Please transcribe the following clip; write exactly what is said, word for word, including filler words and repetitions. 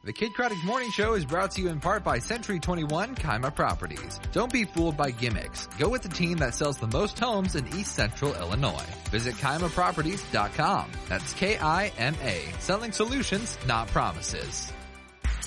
The Kid Craddock Morning Show is brought to you in part by Century twenty-one Kaima Properties. Don't be fooled by gimmicks. Go with the team that sells the most homes in East Central Illinois. Visit Kaima Properties dot com. That's K I M A. Selling solutions, not promises.